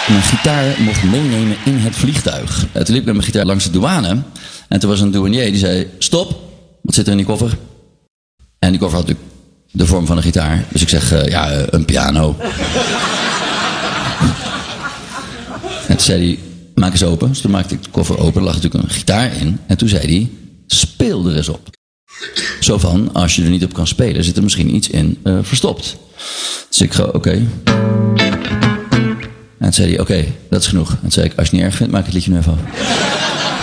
mijn gitaar mocht meenemen in het vliegtuig. Toen liep ik met mijn gitaar langs de douane. En toen was een douanier die zei, stop, wat zit er in die koffer? En die koffer had natuurlijk de vorm van een gitaar. Dus ik zeg, een piano. En toen zei hij, maak eens open. Dus toen maakte ik de koffer open, er lag natuurlijk een gitaar in. En toen zei hij, speel er eens op. Zo van, als je er niet op kan spelen, zit er misschien iets in verstopt. Dus ik ga, oké. En toen zei hij, oké, dat is genoeg. En toen zei ik, als je het niet erg vindt, maak het liedje nu even af.